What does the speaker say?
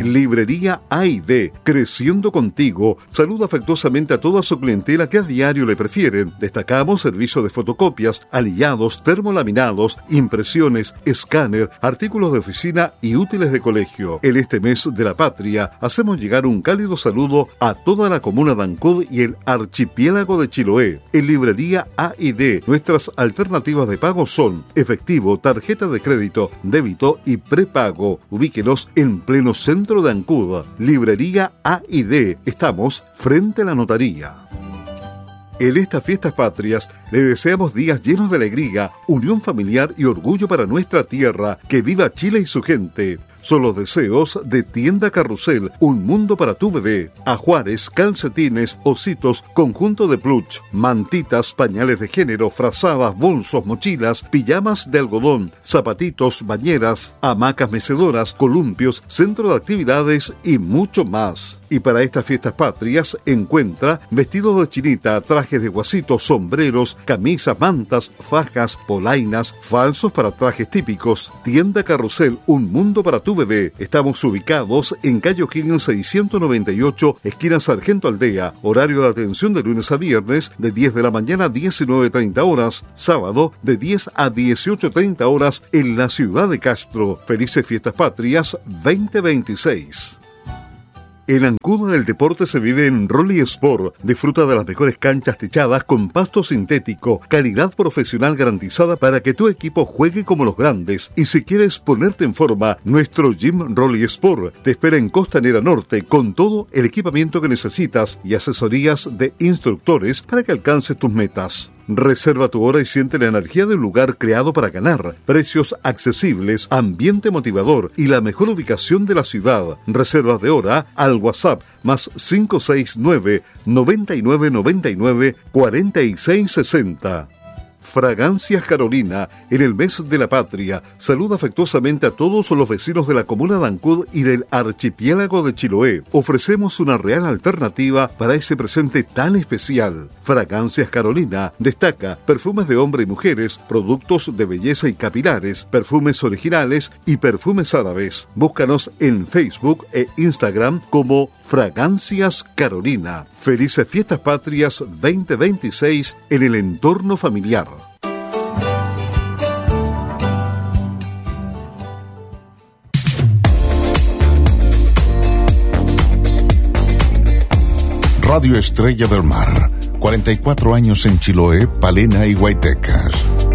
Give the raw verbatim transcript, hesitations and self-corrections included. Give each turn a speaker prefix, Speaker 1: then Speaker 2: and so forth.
Speaker 1: Librería A y D, creciendo contigo, saluda afectuosamente a toda su clientela que a diario le prefieren. Destacamos servicio de fotocopias, alillados, termolaminados, impresiones, escáner, artículos de oficina y útiles de colegio. En este mes de la patria, hacemos llegar un cálido saludo a toda la comuna de Ancud y el archipiélago de Chiloé. En Librería A y D, nuestras alternativas de pago son efectivo, tarjeta de crédito, débito y prepago. Ubíquenos en pleno centro de Ancud. Librería A y D. Estamos frente a la notaría. En estas fiestas patrias le deseamos días llenos de alegría, unión familiar y orgullo para nuestra tierra. Que viva Chile y su gente. Son los deseos de Tienda Carrusel, un mundo para tu bebé. Ajuares, calcetines, ositos, conjunto de plush, mantitas, pañales de género, frazadas, bolsos, mochilas, pijamas de algodón, zapatitos, bañeras, hamacas mecedoras, columpios, centro de actividades y mucho más. Y para estas fiestas patrias encuentra vestidos de chinita, trajes de guasito, sombreros, camisas, mantas, fajas, polainas, falsos para trajes típicos. Tienda Carrusel, un mundo para tu bebé. Estamos ubicados en calle O'Higgins seiscientos noventa y ocho, esquina Sargento Aldea. Horario de atención de lunes a viernes de diez de la mañana a diecinueve treinta horas. Sábado de diez a dieciocho treinta horas en la ciudad de Castro. Felices fiestas patrias veinte veintiséis. En Ancud el deporte se vive en Rolly Sport. Disfruta de las mejores canchas techadas con pasto sintético, calidad profesional garantizada para que tu equipo juegue como los grandes. Y si quieres ponerte en forma, nuestro Gym Rolly Sport te espera en Costanera Norte con todo el equipamiento que necesitas y asesorías de instructores para que alcances tus metas. Reserva tu hora y siente la energía de un lugar creado para ganar. Precios accesibles, ambiente motivador y la mejor ubicación de la ciudad. Reservas de hora al WhatsApp más cinco seis nueve, noventa y nueve noventa y nueve, cuarenta y seis sesenta. Fragancias Carolina, en el mes de la patria, saluda afectuosamente a todos los vecinos de la comuna de Ancud y del archipiélago de Chiloé. Ofrecemos una real alternativa para ese presente tan especial. Fragancias Carolina destaca perfumes de hombre y mujeres, productos de belleza y capilares, perfumes originales y perfumes árabes. Búscanos en Facebook e Instagram como Fragancias Carolina. Felices Fiestas Patrias veinte veintiséis en el entorno familiar.
Speaker 2: Radio Estrella del Mar, cuarenta y cuatro años en Chiloé, Palena y Guaytecas.